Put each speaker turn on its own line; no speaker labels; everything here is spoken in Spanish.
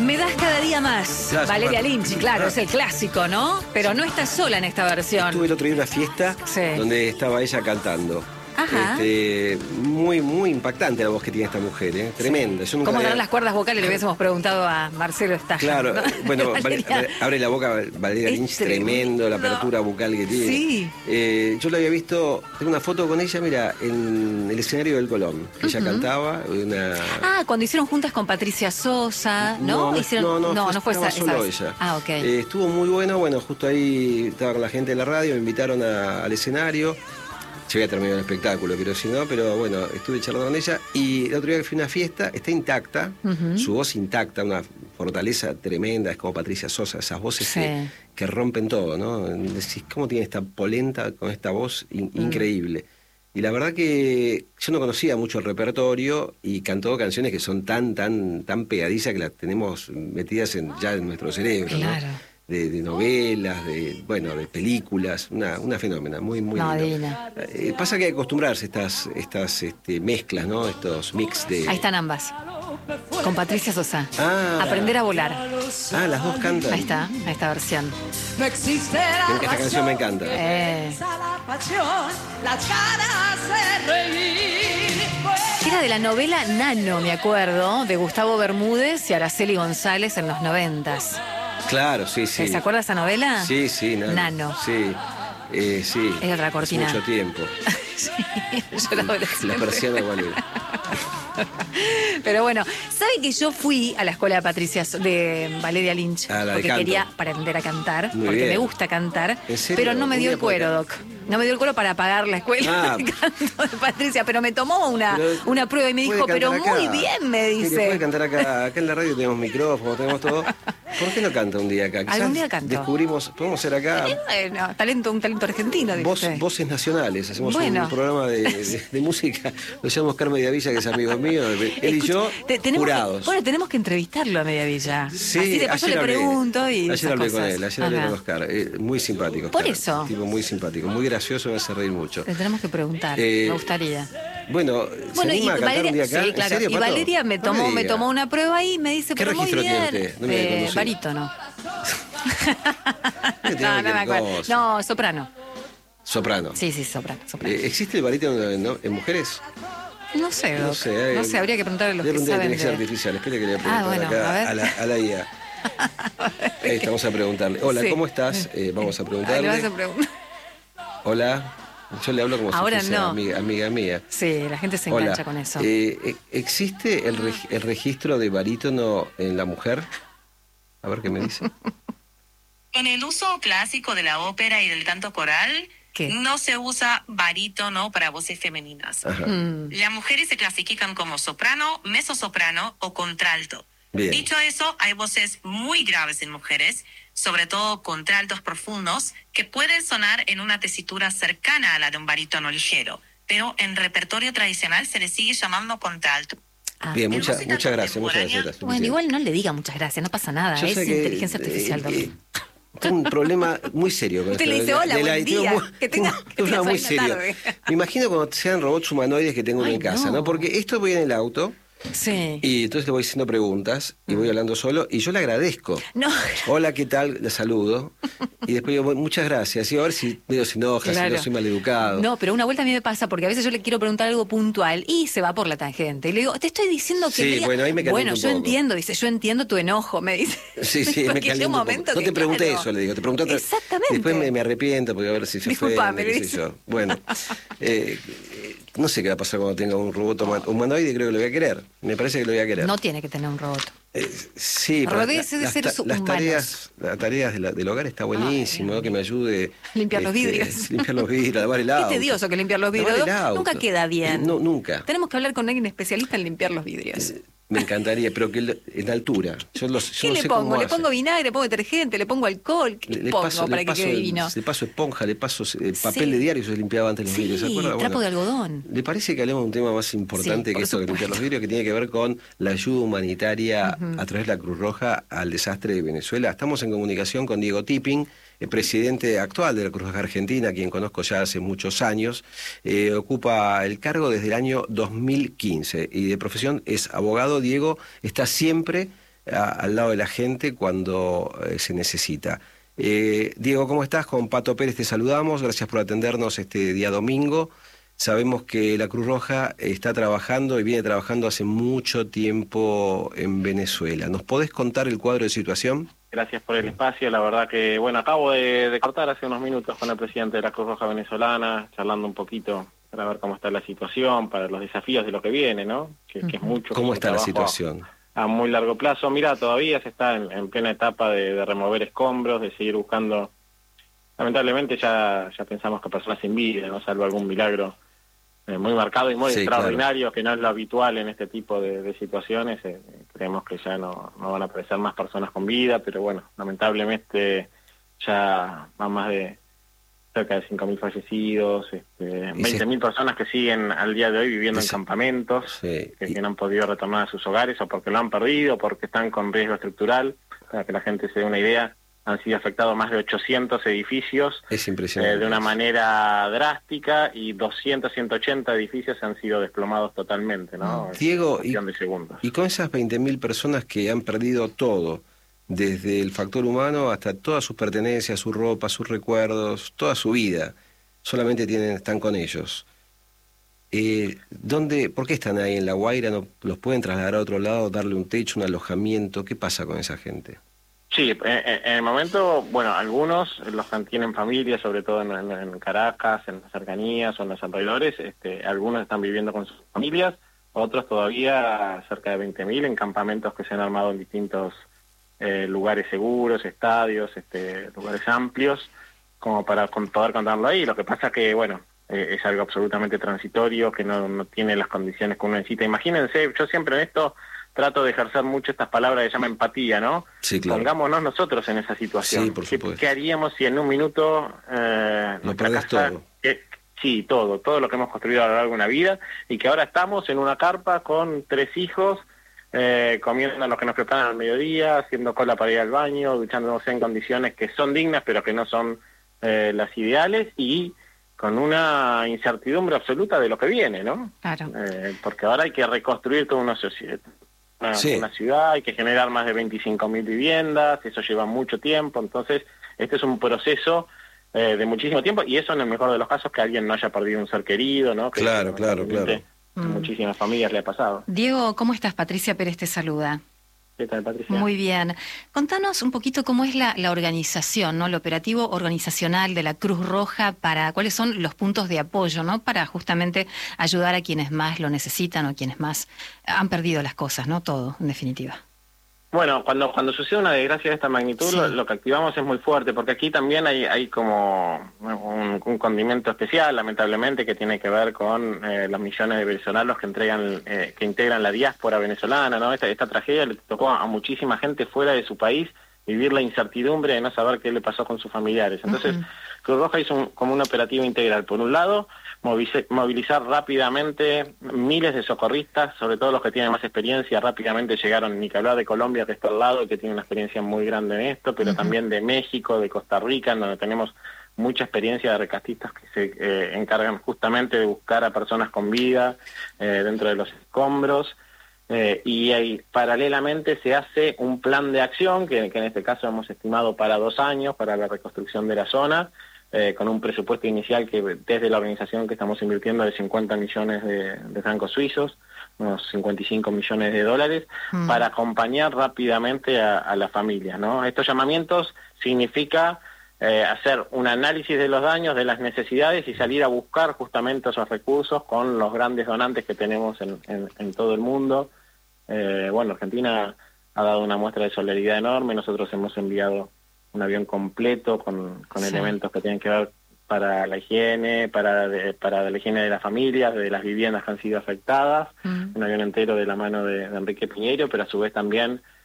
Me das cada día más.
Claro,
Valeria Lynch, claro, es el clásico, ¿no? Pero no está sola en esta versión.
Estuve el otro día en una fiesta donde estaba ella cantando.
Ajá.
Muy impactante la voz que tiene esta mujer, ¿eh? Tremenda. Yo nunca
¿Cómo
había...
darán las cuerdas vocales? Le hubiésemos preguntado a Marcelo Estaja.
Claro,
¿no?
bueno, abre la boca Valeria Lynch, tremendo, la apertura vocal que tiene.
Sí.
Yo la había visto, tengo una foto con ella, mira, en el escenario del Colón. Ella cantaba una...
Ah, cuando hicieron juntas con Patricia Sosa, ¿no? No fue
solo
esa.
ella.
Ah, ok.
Estuvo muy bueno, justo ahí estaba con la gente de la radio, me invitaron al escenario. Se había terminado el espectáculo, pero bueno, estuve charlando con ella y el otro día que fui a una fiesta, está intacta, su voz intacta, una fortaleza tremenda, es como Patricia Sosa, esas voces que rompen todo, ¿no? Decís, ¿cómo tiene esta polenta con esta voz increíble? Y la verdad que yo no conocía mucho el repertorio y cantó canciones que son tan pegadizas que las tenemos metidas ya en nuestro cerebro,
claro.
¿no? De novelas, de películas, una fenómena, muy linda. Pasa que hay que acostumbrarse a estas mezclas, ¿no? Estos mix de...
Ahí están ambas. Con Patricia Sosa. Aprender a volar.
Las dos cantan.
Ahí está, esta versión.
Esta canción me encanta.
Era de la novela Nano, me acuerdo, de Gustavo Bermúdez y Araceli González en los 90s.
Claro, sí.
¿Se acuerda de esa novela?
Sí,
Nano.
Sí, sí.
Es otra cortina.
Hace mucho tiempo.
Sí, yo
la persiana de Gualery.
Pero bueno, ¿sabe que yo fui a la escuela de Valeria Lynch? Porque quería aprender a cantar, porque me gusta cantar, pero no me dio el cuero, Doc. No me dio el cuero para pagar la escuela de canto de Patricia, pero me tomó una prueba y me dijo, pero muy bien, me dice.
Puede cantar acá en la radio tenemos micrófono, tenemos todo. ¿Por qué no canta un día acá? Quizás
algún día canto.
Podemos ser acá.
Bueno, un talento argentino.
Voces nacionales, hacemos un programa de música, lo llamamos Oscar Mediavilla, que es amigo mío, él y yo, jurados.
Tenemos que entrevistarlo a Mediavilla.
Sí,
así de paso le pregunto y
ayer hablé con él, ayer hablé con Oscar, muy simpático.
Por eso.
Tipo muy simpático, muy gracioso, me hace reír mucho.
Le tenemos que preguntar, me gustaría.
Bueno, ¿se anima a cantar un día acá?
Sí, claro.
¿En serio,
y Valeria me tomó una prueba y me dice, pero muy bien.
¿Qué registro tiene usted?
Barítono.
No me acuerdo.
No, soprano.
Soprano.
Sí, soprano.
¿Existe el barítono en mujeres?
No sé, habría que preguntarle a los que saben.
Inteligencia artificial, espere que le voy a preguntar a la IA. Ahí estamos a preguntarle. Hola, ¿cómo estás? Vamos a preguntarle.
Le vas a preguntar.
Hola. Yo le hablo como
ahora
si fuese
no.
amiga mía.
Sí, la gente se engancha con eso.
¿Existe el registro de barítono en la mujer? A ver qué me dice.
En el uso clásico de la ópera y del canto coral, no se usa barítono para voces femeninas. Las mujeres se clasifican como soprano, mezzosoprano o contralto. Bien. Dicho eso, hay voces muy graves en mujeres, sobre todo contraltos profundos, que pueden sonar en una tesitura cercana a la de un barítono ligero, pero en repertorio tradicional se le sigue llamando contralto.
Bien, muchas gracias.
Bueno, igual no le diga muchas gracias, no pasa nada, es inteligencia artificial.
Tengo un problema muy serio con
esto. Usted le dice, hola, buen día, que tenga
muy serio.
Tarde.
Me imagino cuando sean robots humanoides que tengo uno en casa, ¿no? Porque esto voy en el auto.
Sí.
Y entonces le voy haciendo preguntas y voy hablando solo y yo le agradezco.
No.
Hola, ¿qué tal? Le saludo. Y después digo, muchas gracias. Y a ver si medio se enoja, si no soy maleducado.
No, pero una vuelta a mí me pasa porque a veces yo le quiero preguntar algo puntual y se va por la tangente. Y le digo, te estoy diciendo que...
Sí, bueno, ahí me caliento un poco.
Entiendo, dice, yo entiendo tu enojo, me dice.
Sí, me caliento un poco. No te pregunté eso, le digo, te pregunté otra vez.
Exactamente.
Después me arrepiento porque a ver si se
Disculpame,
qué sé yo. Bueno, no sé qué va a pasar cuando tenga un robot humanoide, creo que lo voy a querer. Me parece que lo voy a querer.
No tiene que tener un robot.
Sí, pero las tareas del hogar está buenísimo, ¿no? Que me ayude
limpiar los vidrios.
Limpiar los vidrios, lavar el auto.
Qué tedioso que limpiar los vidrios. Nunca queda bien.
No, nunca.
Tenemos que hablar con alguien especialista en limpiar los vidrios.
Me encantaría, pero que en altura. Yo
¿Qué le pongo? ¿Le pongo vinagre, le pongo detergente, le pongo alcohol? ¿Qué le pongo para que quede divino?
Le paso esponja, le paso papel de diario y se limpiaba antes los vidrios. ¿Se acuerda?
Trapo de algodón.
¿Le parece que hablemos de un tema más importante que esto de limpiar los vidrios, que tiene que ver con la ayuda humanitaria a través de la Cruz Roja al desastre de Venezuela? Estamos en comunicación con Diego Tipping, el presidente actual de la Cruz Roja Argentina, quien conozco ya hace muchos años. Ocupa el cargo desde el año 2015 y de profesión es abogado. Diego está siempre al lado de la gente cuando se necesita. Diego, ¿cómo estás? Con Pato Pérez te saludamos, gracias por atendernos este día domingo. Sabemos que la Cruz Roja está trabajando y viene trabajando hace mucho tiempo en Venezuela. ¿Nos podés contar el cuadro de situación?
Gracias por el espacio. La verdad que, bueno, acabo de cortar hace unos minutos con el presidente de la Cruz Roja venezolana, charlando un poquito para ver cómo está la situación, para los desafíos de lo que viene, ¿no? Que es mucho.
¿Cómo está la situación?
A muy largo plazo. Mira, todavía se está en plena etapa de remover escombros, de seguir buscando. Lamentablemente ya pensamos que personas sin vida, ¿no? Salvo algún milagro muy marcado y muy extraordinario, claro, que no es lo habitual en este tipo de situaciones. Creemos que ya no van a aparecer más personas con vida, pero bueno, lamentablemente ya van más de cerca de 5.000 fallecidos, 20.000 personas que siguen al día de hoy viviendo en campamentos, que no han podido retornar a sus hogares o porque lo han perdido o porque están con riesgo estructural. Para que la gente se dé una idea, han sido afectados más de 800 edificios.
Es impresionante.
De una manera drástica, y 180 edificios han sido desplomados totalmente, ¿no?
Diego,
de segundos.
Y con esas 20.000 personas que han perdido todo, desde el factor humano hasta todas sus pertenencias, su ropa, sus recuerdos, toda su vida, solamente están con ellos. ¿Por qué están ahí en La Guaira? ¿No los pueden trasladar a otro lado, darle un techo, un alojamiento? ¿Qué pasa con esa gente?
Sí, en el momento, bueno, algunos los tienen familia, sobre todo en Caracas, en las cercanías o en los alrededores. Algunos están viviendo con sus familias, otros todavía, cerca de 20.000, en campamentos que se han armado en distintos lugares seguros, estadios, lugares amplios, como para poder contarlo ahí. Lo que pasa que, bueno, es algo absolutamente transitorio, que no tiene las condiciones que uno necesita. Imagínense, yo siempre en esto trato de ejercer mucho estas palabras que se llama empatía, ¿no?
Sí, claro.
Pongámonos nosotros en esa situación.
Sí, por supuesto.
¿Qué haríamos si en un minuto
lo perdés todo?
Sí, todo lo que hemos construido a lo largo de una vida, y que ahora estamos en una carpa con 3 hijos, comiendo lo que nos preparan al mediodía, haciendo cola para ir al baño, duchándose en condiciones que son dignas pero que no son las ideales, y con una incertidumbre absoluta de lo que viene, ¿no?
Claro.
Porque ahora hay que reconstruir toda una sociedad. Una ciudad, hay que generar más de 25.000 viviendas, eso lleva mucho tiempo. Entonces este es un proceso de muchísimo tiempo, y eso en el mejor de los casos, que alguien no haya perdido un ser querido, ¿no? Que
claro.
Muchísimas familias le ha pasado.
Diego, ¿cómo estás? Patricia Pérez te saluda.
¿Qué tal, Patricia?
Muy bien. Contanos un poquito cómo es la organización, ¿no? El operativo organizacional de la Cruz Roja, cuáles son los puntos de apoyo, ¿no? Para justamente ayudar a quienes más lo necesitan o quienes más han perdido las cosas, ¿no? Todo, en definitiva.
Bueno, cuando sucede una desgracia de esta magnitud, lo que activamos es muy fuerte, porque aquí también hay como un condimento especial, lamentablemente, que tiene que ver con los millones de venezolanos que integran la diáspora venezolana, ¿no? Esta tragedia le tocó a muchísima gente fuera de su país vivir la incertidumbre de no saber qué le pasó con sus familiares. Entonces, Cruz Roja hizo como un operativo integral. Por un lado, movilizar rápidamente miles de socorristas, sobre todo los que tienen más experiencia. Rápidamente llegaron, ni que hablar de Colombia, que está al lado, que tiene una experiencia muy grande en esto, pero también de México, de Costa Rica, en donde tenemos mucha experiencia de rescatistas que se encargan justamente de buscar a personas con vida dentro de los escombros. Y ahí, paralelamente, se hace un plan de acción que en este caso hemos estimado para 2 años, para la reconstrucción de la zona, con un presupuesto inicial que desde la organización que estamos invirtiendo de 50 millones de francos suizos, unos 55 millones de dólares, para acompañar rápidamente a las familias, ¿no? Estos llamamientos significa hacer un análisis de los daños, de las necesidades, y salir a buscar justamente esos recursos con los grandes donantes que tenemos en todo el mundo. Bueno, Argentina ha dado una muestra de solidaridad enorme. Nosotros hemos enviado un avión completo con elementos que tienen que ver para la higiene, para la higiene de las familias, de las viviendas que han sido afectadas, un avión entero de la mano de Enrique Piñeiro, pero a su vez también